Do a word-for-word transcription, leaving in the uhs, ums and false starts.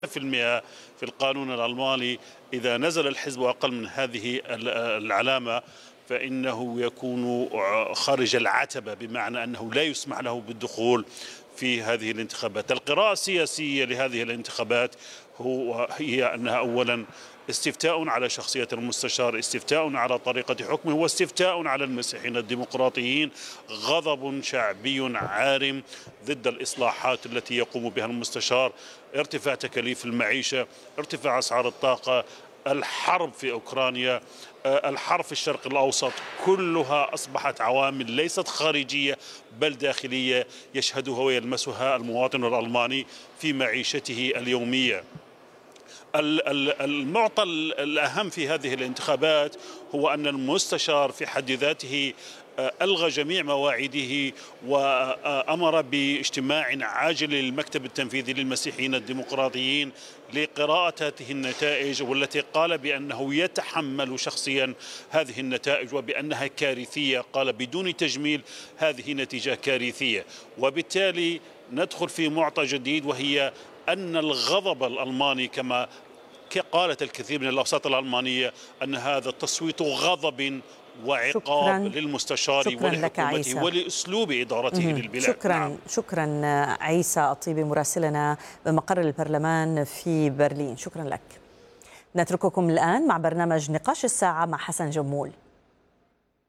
في المئة في القانون الألماني إذا نزل الحزب أقل من هذه العلامة فإنه يكون خارج العتبة، بمعنى أنه لا يسمح له بالدخول في هذه الانتخابات. القراءة السياسية لهذه الانتخابات هو هي أنها أولا استفتاء على شخصية المستشار، استفتاء على طريقة حكمه، واستفتاء على المسيحيين الديمقراطيين. غضب شعبي عارم ضد الإصلاحات التي يقوم بها المستشار، ارتفاع تكاليف المعيشة، ارتفاع أسعار الطاقة، الحرب في أوكرانيا، الحرب في الشرق الأوسط، كلها أصبحت عوامل ليست خارجية بل داخلية يشهدها ويلمسها المواطن الألماني في معيشته اليومية. المعطى الأهم في هذه الانتخابات هو أن المستشار في حد ذاته ألغى جميع مواعيده وأمر باجتماع عاجل للمكتب التنفيذي للمسيحيين الديمقراطيين لقراءة هذه النتائج، والتي قال بأنه يتحمل شخصيا هذه النتائج وبأنها كارثية. قال بدون تجميل هذه نتيجة كارثية، وبالتالي ندخل في معطى جديد، وهي أن الغضب الألماني كما قالت الكثير من الأوساط الألمانية أن هذا التصويت غضب وعقاب شكراً. للمستشار شكراً ولحكومته ولأسلوب إدارته للبلاد. شكرا نعم. شكرا عيسى الطيبي مراسلنا بمقر البرلمان في برلين، شكرا لك. نترككم الآن مع برنامج نقاش الساعة مع حسن جمول.